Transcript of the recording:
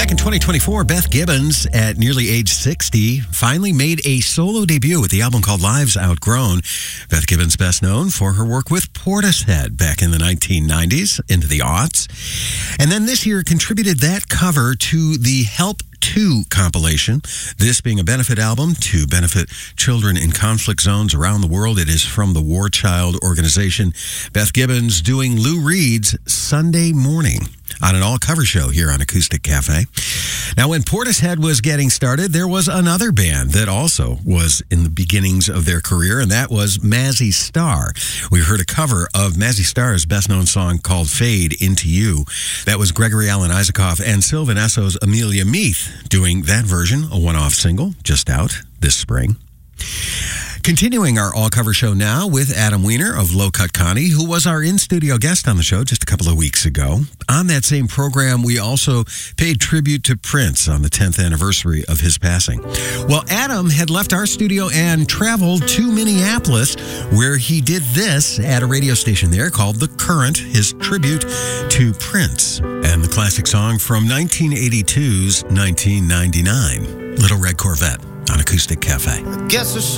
Back in 2024, Beth Gibbons, at nearly age 60, finally made a solo debut with the album called Lives Outgrown. Beth Gibbons, best known for her work with Portishead back in the 1990s into the aughts. And then this year contributed that cover to the Help 2 compilation, this being a benefit album to benefit children in conflict zones around the world. It is from the War Child organization. Beth Gibbons doing Lou Reed's Sunday Morning on an all-cover show here on Acoustic Cafe. Now, when Portishead was getting started, there was another band that also was in the beginnings of their career, and that was Mazzy Star. We heard a cover of Mazzy Star's best-known song called Fade Into You. That was Gregory Alan Isaacoff and Sylvan Esso's Amelia Meath doing that version, a one-off single just out this spring. Continuing our all-cover show now with Adam Weiner of Low Cut Connie, who was our in-studio guest on the show just a couple of weeks ago. On that same program, we also paid tribute to Prince on the 10th anniversary of his passing. Well, Adam had left our studio and traveled to Minneapolis, where he did this at a radio station there called The Current, his tribute to Prince, and the classic song from 1982's 1999, Little Red Corvette on Acoustic Cafe.